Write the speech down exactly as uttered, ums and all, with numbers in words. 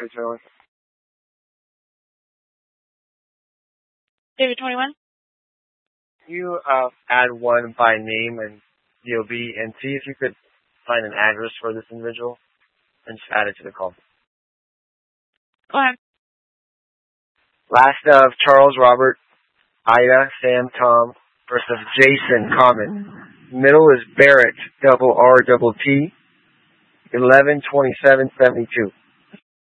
three twenty-one. David twenty-one. You uh, add one by name and D O B and see if you could find an address for this individual and just add it to the call. Go ahead. Last of Charles, Robert, Ida, Sam, Tom, first of Jason, Common. Middle is Barrett, double R, double T, eleven twenty-seven seventy-two.